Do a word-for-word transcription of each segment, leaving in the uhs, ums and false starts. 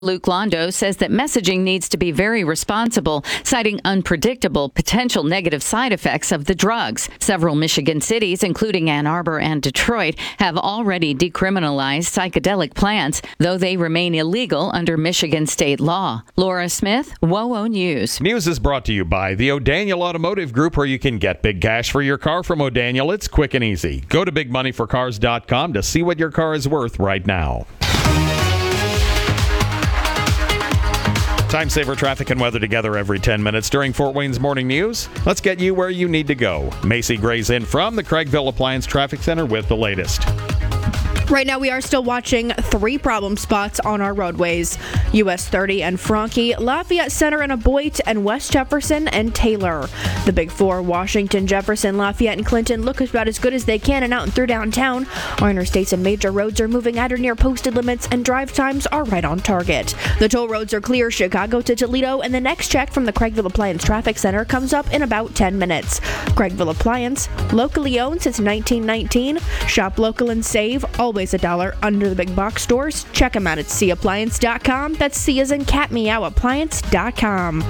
Luke Londo says that messaging needs to be very responsible, citing unpredictable potential negative side effects of the drugs. Several Michigan cities, including Ann Arbor and Detroit, have already decriminalized psychedelic plants, though they remain illegal under Michigan state law. Laura Smith, WOWO News. News is brought to you by the O'Daniel Automotive Group, where you can get big cash for your car from O'Daniel. It's quick and easy. Go to big money for cars dot com to see what your car is worth right now. Time saver traffic and weather together every ten minutes during Fort Wayne's Morning News. Let's get you where you need to go. Macy Gray's in from the Craigville Appliance Traffic Center with the latest. Right now, we are still watching three problem spots on our roadways. U S thirty and Franke, Lafayette Center and Aboit, and West Jefferson and Taylor. The big four, Washington, Jefferson, Lafayette, and Clinton, look about as good as they can and out and through downtown. Our interstates and major roads are moving at or near posted limits, and drive times are right on target. The toll roads are clear, Chicago to Toledo, and the next check from the Craigville Appliance Traffic Center comes up in about ten minutes. Craigville Appliance, locally owned since nineteen nineteen. Shop local and save, always a dollar under the big box stores. Check them out at c appliance dot com. That's C as in cat meow appliance dot com.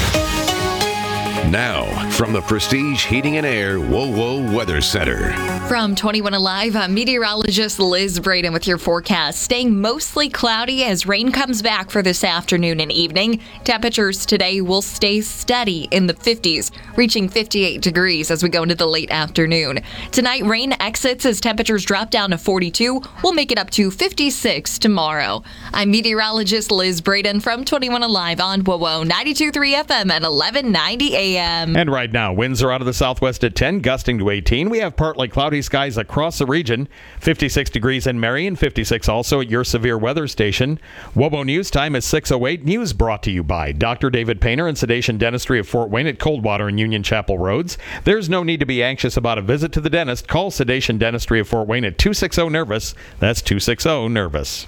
Now, from the Prestige Heating and Air WOWO Weather Center. From twenty-one Alive, I'm meteorologist Liz Braden with your forecast. Staying mostly cloudy as rain comes back for this afternoon and evening. Temperatures today will stay steady in the fifties, reaching fifty-eight degrees as we go into the late afternoon. Tonight, rain exits as temperatures drop down to forty-two. We'll make it up to fifty-six tomorrow. I'm meteorologist Liz Braden from twenty-one Alive on WOWO ninety-two point three F M at eleven ninety A M. And right now, winds are out of the southwest at ten, gusting to eighteen. We have partly cloudy skies across the region. fifty-six degrees in Marion, fifty-six also at your severe weather station. WOWO News time is six oh eight. News brought to you by Doctor David Painter and Sedation Dentistry of Fort Wayne at Coldwater and Union Chapel Roads. There's no need to be anxious about a visit to the dentist. Call Sedation Dentistry of Fort Wayne at two six zero nervous. That's two six zero nervous.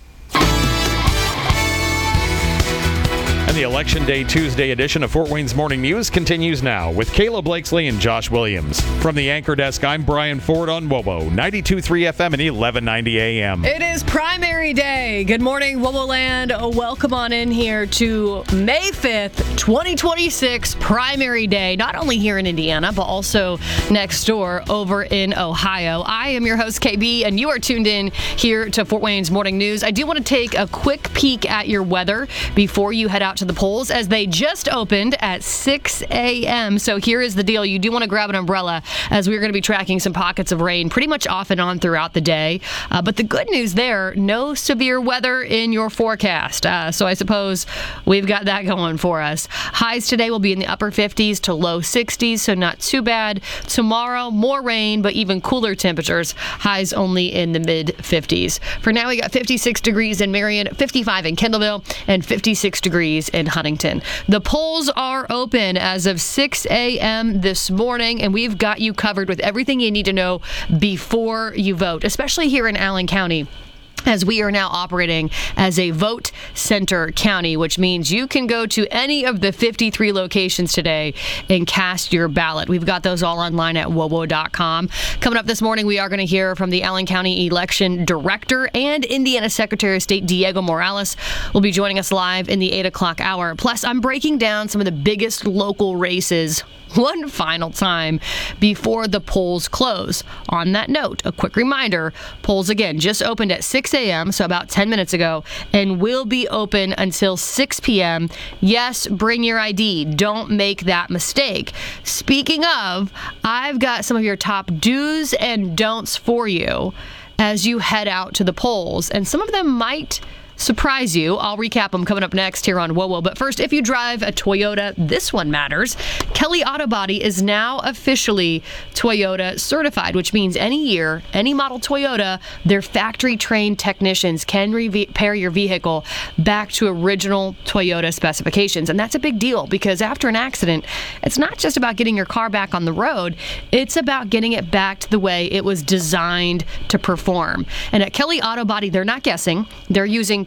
And the Election Day Tuesday edition of Fort Wayne's Morning News continues now with Kayla Blakesley and Josh Williams. From the anchor desk, I'm Brian Ford on WOWO ninety-two point three F M and eleven ninety A M. It is primary day. Good morning, WOWO Land. Welcome on in here to May fifth, twenty twenty-six, primary day, not only here in Indiana, but also next door over in Ohio. I am your host, K B, and you are tuned in here to Fort Wayne's Morning News. I do want to take a quick peek at your weather before you head out to the polls, as they just opened at six A M So here is the deal. You do want to grab an umbrella, as we're going to be tracking some pockets of rain pretty much off and on throughout the day. Uh, but the good news there, no severe weather in your forecast. Uh, so I suppose we've got that going for us. Highs today will be in the upper fifties to low sixties, so not too bad. Tomorrow, more rain, but even cooler temperatures. Highs only in the mid fifties. For now, we got fifty-six degrees in Marion, fifty-five in Kendallville, and fifty-six degrees in Huntington. The polls are open as of six A M this morning, and we've got you covered with everything you need to know before you vote, especially here in Allen County, as we are now operating as a vote center county, which means you can go to any of the fifty-three locations today and cast your ballot. We've got those all online at wowo dot com. Coming up this morning, we are going to hear from the Allen County Election Director and Indiana Secretary of State Diego Morales will be joining us live in the eight o'clock hour. Plus, I'm breaking down some of the biggest local races one final time before the polls close. On that note, a quick reminder, polls again just opened at six A M, so about ten minutes ago, and will be open until six P M Yes, bring your I D. Don't make that mistake. Speaking of, I've got some of your top do's and don'ts for you as you head out to the polls, and some of them might surprise you. I'll recap them coming up next here on WOWO. But first, if you drive a Toyota, this one matters. Kelly Auto Body is now officially Toyota certified, which means any year, any model Toyota, their factory-trained technicians can repair your vehicle back to original Toyota specifications. And that's a big deal, because after an accident, it's not just about getting your car back on the road. It's about getting it back to the way it was designed to perform. And at Kelly Auto Body, they're not guessing. They're using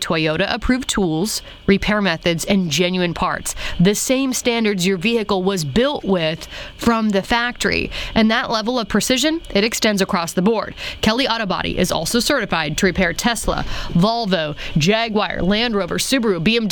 Toyota-approved tools, repair methods, and genuine parts. The same standards your vehicle was built with from the factory. And that level of precision, it extends across the board. Kelly Auto Body is also certified to repair Tesla, Volvo, Jaguar, Land Rover, Subaru, B M W,